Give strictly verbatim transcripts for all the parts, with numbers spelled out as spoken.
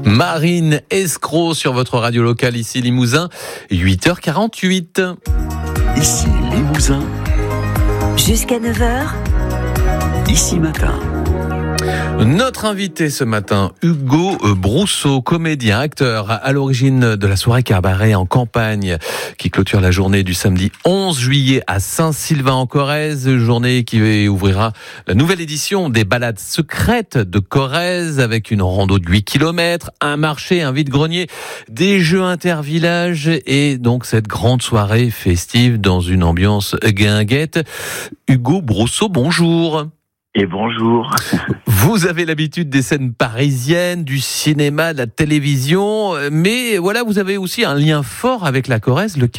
Marine Escroc sur votre radio locale ici Limousin, huit heures quarante-huit. Ici Limousin. Jusqu'à neuf heures. Ici Matin. Notre invité ce matin, Hugo Brousseau, comédien, acteur, à l'origine de la soirée cabaret en campagne qui clôture la journée du samedi onze juillet à Saint-Sylvain-en-Corrèze, journée qui ouvrira la nouvelle édition des balades secrètes de Corrèze avec une rando de huit kilomètres, un marché, un vide-grenier, des jeux intervillages et donc cette grande soirée festive dans une ambiance guinguette. Hugo Brousseau, bonjour. Et bonjour. Vous avez l'habitude des scènes parisiennes, du cinéma, de la télévision, mais voilà, vous avez aussi un lien fort avec la Corrèze, lequel ?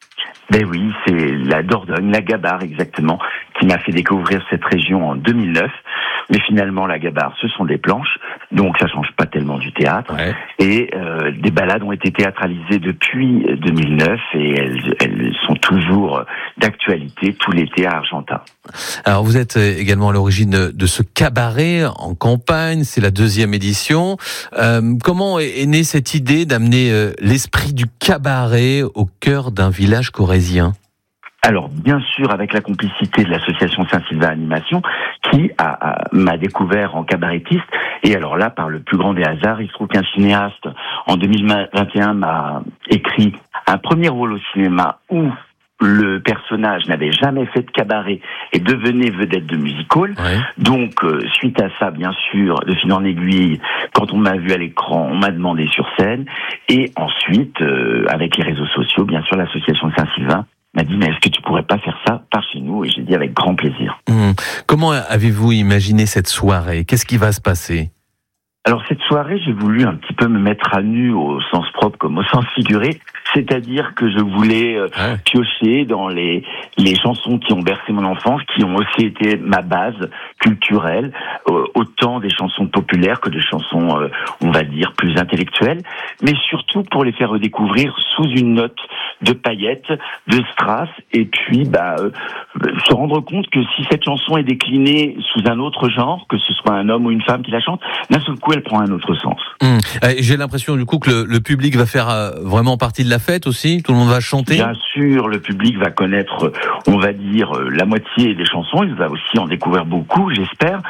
Ben oui, c'est la Dordogne, la Gabarre exactement, qui m'a fait découvrir cette région en deux mille neuf. Mais finalement, la Gabarre, ce sont des planches, donc ça change pas tellement du théâtre. Ouais. Et euh, des balades ont été théâtralisées depuis deux mille neuf et elles, elles sont toujours d'actualité tout l'été à Argentat. Alors vous êtes également à l'origine de ce cabaret en campagne, c'est la deuxième édition. Euh, comment est née cette idée d'amener euh, l'esprit du cabaret au cœur d'un village corrézien ? Alors, bien sûr, avec la complicité de l'association Saint-Sylvain Animation, qui a, a, m'a découvert en cabarettiste. Et alors là, par le plus grand des hasards, il se trouve qu'un cinéaste, en deux mille vingt et un, m'a écrit un premier rôle au cinéma où le personnage n'avait jamais fait de cabaret et devenait vedette de music-hall. Ouais. Donc, euh, suite à ça, bien sûr, de fil en aiguille, quand on m'a vu à l'écran, on m'a demandé sur scène. Et ensuite, euh, avec les réseaux sociaux, bien sûr, l'association Saint-Sylvain m'a dit, mais est-ce que tu pourrais pas faire ça par chez nous ? Et j'ai dit avec grand plaisir. Mmh. Comment avez-vous imaginé cette soirée ? Qu'est-ce qui va se passer ? Alors cette soirée, j'ai voulu un petit peu me mettre à nu au sens propre comme au sens figuré, c'est-à-dire que je voulais euh, ouais. piocher dans les les chansons qui ont bercé mon enfance, qui ont aussi été ma base culturelle, euh, autant des chansons populaires que des chansons, euh, on va dire, plus intellectuelles, mais surtout pour les faire redécouvrir sous une note de paillettes, de strass, et puis bah euh, se rendre compte que si cette chanson est déclinée sous un autre genre, que ce soit un homme ou une femme qui la chante, d'un seul coup elle prend un autre sens. Mmh. J'ai l'impression du coup que le, le public va faire euh, vraiment partie de la fête aussi, tout le monde va chanter. Bien sûr, le public va connaître, on va dire, la moitié des chansons, il va aussi en découvrir beaucoup, j'espère,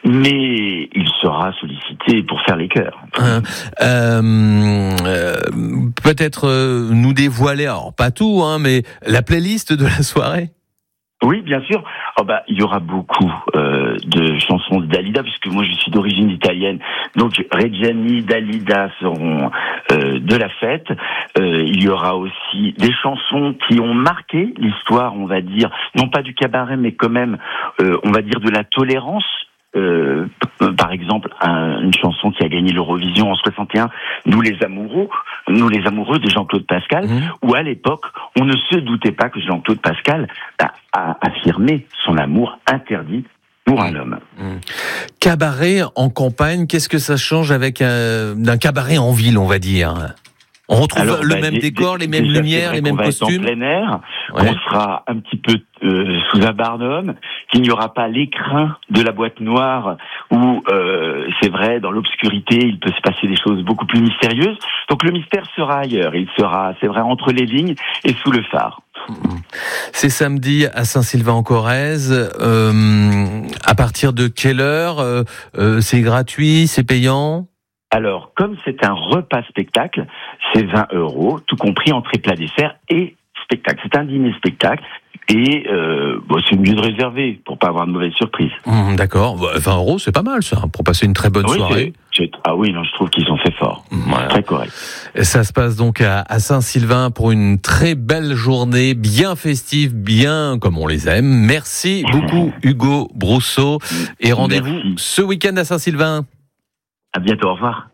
mais il sera sollicité pour faire les chœurs. Euh, euh, peut-être euh, nous dévoiler, alors pas tout, hein, mais la playlist de la soirée. Oui, bien sûr. Oh bah, il y aura beaucoup euh, de chansons de Dalida, puisque moi je suis d'origine italienne. Donc Reggiani, Dalida seront euh, de la fête. Euh, il y aura aussi des chansons qui ont marqué l'histoire, on va dire, non pas du cabaret, mais quand même, euh, on va dire de la tolérance. Euh, par exemple, un, une chanson qui a gagné l'Eurovision en soixante et un, Nous les amoureux, Nous les amoureux de Jean-Claude Pascal, mmh. où à l'époque, on ne se doutait pas que Jean-Claude Pascal a, a affirmé son amour interdit pour un homme. Mmh. Cabaret en campagne, qu'est-ce que ça change avec un, d'un cabaret en ville, on va dire ? On retrouve Alors, le bah, même j'ai, décor, j'ai, les mêmes lumières, les mêmes costumes. On va être en plein air, ouais. On sera un petit peu euh, sous un barnum, qu'il n'y aura pas l'écrin de la boîte noire où, euh, c'est vrai, dans l'obscurité, il peut se passer des choses beaucoup plus mystérieuses. Donc le mystère sera ailleurs, il sera, c'est vrai, entre les lignes et sous le phare. C'est samedi à Saint-Sylvain-en-Corrèze. Euh, à partir de quelle heure euh, euh, c'est gratuit, c'est payant ? Alors, comme c'est un repas-spectacle, c'est vingt euros, tout compris entrée, plat, dessert et spectacle. C'est un dîner-spectacle et euh, bon, c'est mieux de réserver pour pas avoir de mauvaises surprises. Mmh, d'accord, vingt euros, c'est pas mal ça, pour passer une très bonne oui, soirée. C'est, c'est, ah oui, non, je trouve qu'ils ont fait fort. Voilà. Très correct. Ça se passe donc à, à Saint-Sylvain pour une très belle journée, bien festive, bien comme on les aime. Merci beaucoup Hugo Brousseau et rendez-vous Merci. ce week-end à Saint-Sylvain. À bientôt, au revoir.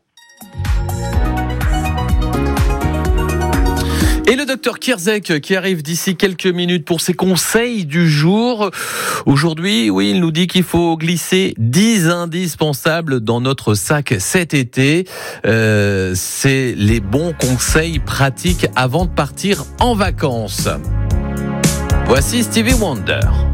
Et le docteur Kierzek qui arrive d'ici quelques minutes pour ses conseils du jour. Aujourd'hui, oui, il nous dit qu'il faut glisser dix indispensables dans notre sac cet été. Euh, c'est les bons conseils pratiques avant de partir en vacances. Voici Stevie Wonder.